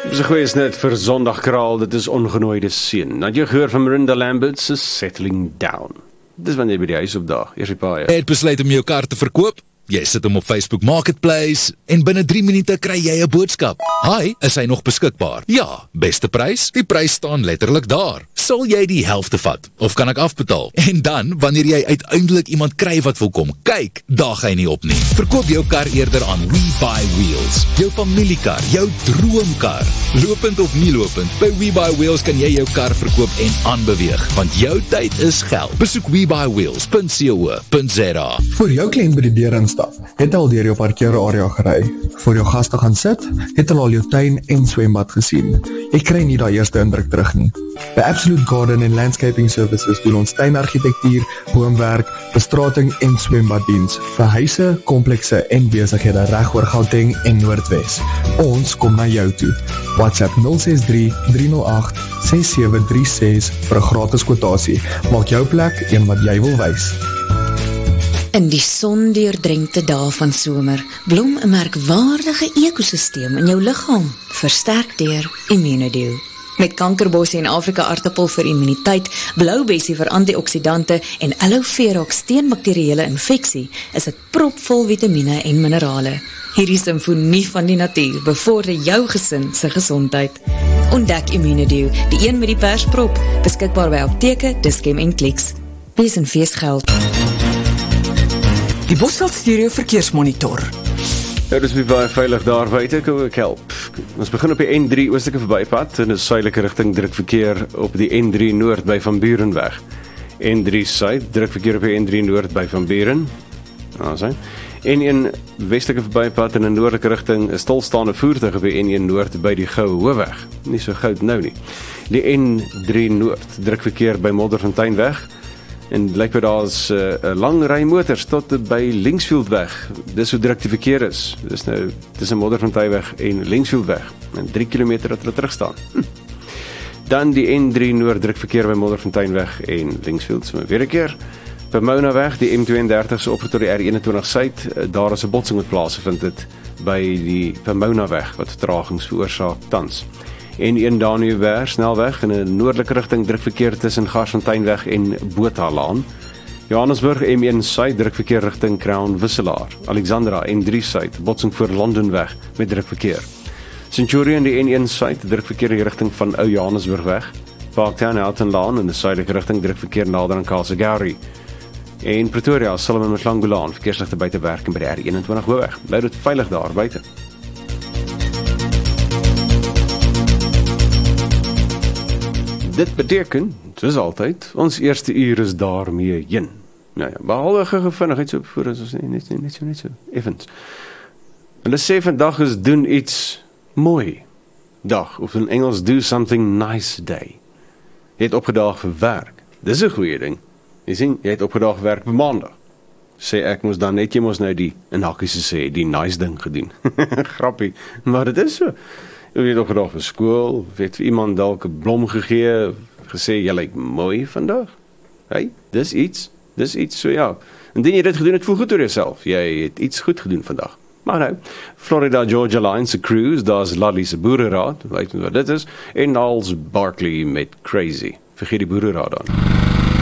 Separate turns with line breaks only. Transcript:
Dis 'n goeie snit vir Sondagkraal, dit is Ongenooide Seun. Nou jy gehoor van Marinda Lambert se Settling Down. Dis wanneer jy by die huis opdaag, eers die paai.
Jy het besluit om jou kar te verkoop? Jy sit hom op Facebook Marketplace en binne 3 minute kry jy 'n boodskap. Hi, is hy nog beskikbaar? Ja, beste prys? Die prys staan letterlik daar. Sal jy die helfte vat? Of kan ek afbetaal? En dan, wanneer jy uiteindelik iemand kry wat wil kom kyk, daag hy nie op nie. Verkoop jou kar eerder aan WeBuyWheels. Jou familiekar, jou droomkar. Lopend of nie lopend, by WeBuyWheels kan jy jou kar verkoop en aanbeweeg, want jou tyd is geld. Besoek WeBuyWheels.co.za.
Voor jou kliënt by die deur instap, het al deur jou parkeerarea gery. Voor jou gaste gaan sit, het al jou tuin en swembad gesien. Jy kry nie daai eerste indruk terug nie. By Absolute Garden and Landscaping Services doen ons tuinargitektuur, boomwerk, bestrating en swembaddiens vir huise, komplekse en besighede reg oor Gauteng en Noordwes. Ons kom na jou toe. WhatsApp 063-308-6736 vir 'n gratis kwotasie. Maak jou plek een wat jy wil wys.
In die sondeurdrenkte dae van somer blom 'n merkwaardige ekosisteem in jou liggaam, versterk deur Immunodew. Met kankerbossie en Afrika aartappel vir immuniteit, bloubessie vir antioksidante en aloe vera teen bakterieële infeksie, is dit propvol vitamiene en minerale. Hierdie simfonie van die natuur bevorder jou gesin se gesondheid. Ontdek Immunodew, die een met die persprop, beskikbaar by apteke, Dischem en Clicks. Wees en feesgeld.
Die Bosveld Stereo Verkeersmonitor.
Ja, dis baie veilig daar buite, kom ek help. Ons begin op die N3 oostelike verbypad in 'n suidelike rigting druk verkeer op die N3 Noord by Van Burenweg. N3 Suid druk verkeer op die N3 Noord by Van Buren. Daar's N1 westelike verbypad in 'n noordelike rigting, 'n stilstaande voertuig op die N1 Noord by die Goue Hoofweg. Nie so goud nou nie. Die N3 Noord druk verkeer by Modderfonteinweg. En blykbaar daar is 'n lang ry motors tot by Linksfieldweg. Dis hoe druk die verkeer is. Dis nou tussen Modderfonteinweg en Linksfieldweg. En 3 kilometer dat hulle terug staan. Dan die N3 Noord druk verkeer by Modderfonteinweg en Linksfield. So weer 'n keer. By Mounaweg, die M32 se opgetrek tot die R21 Suid. Daar is 'n botsing met plaasgevind het by die Mounaweg wat vertragings veroorsaak tans. N1 Daniewer snelweg in 'n noordelike rigting drukverkeer tussen Garsfonteinweg en Bothalaan. Johannesburg M1 Suid drukverkeer rigting Crown Wisselaar. Alexandra N3 Suid botsing voor Londenweg met drukverkeer. Centurion die N1 Suid drukverkeer in die rigting van Ou Johannesburgweg. Parktown Eltonlaan in 'n suidelike rigting drukverkeer nader aan Kalsigari. En Pretoria Solomon Mhlangulaan verkeersligte buite werk by die R21 Hoofweg. Bly dit veilig daar buite. Dit beteken, soos altyd, ons eerste uur is daarmee heen. Nou ja, behalwe gevinnigheid so voor ons net so effens. Hulle sê vandag is doen iets mooi dag, of in Engels do something nice day. Jy het opgedaag vir werk. Dis 'n goeie ding. Jy sien, jy het opgedaag vir werk op maandag. Sê ek moes dan net jy mos nou die, in hakkies sê, die nice ding gedoen. Grappie, maar dit is so. Jy het opgedaag vir skool, of het vir iemand dalk 'n blom gegee, gesê, jy lyk mooi vandag. Hey, dis iets, so ja. Indien jy dit gedoen het, voel goed oor jouself. Jy het iets goed gedoen vandag. Maar nou, Florida Georgia Line se cruise, daar's Lally se boereraad, weet jy wat dit is, en Niles Barkley met Crazy. Vergeet die boereraad dan.